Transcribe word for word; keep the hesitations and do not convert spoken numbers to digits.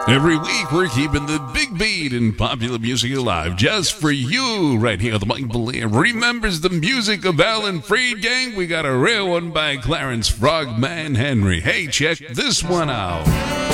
Every week, we're keeping the big beat in popular music alive just for you right here. The Mike Belair remembers the music of Alan Freed, gang. We got a rare one by Clarence Frogman Henry. Hey, check this one out.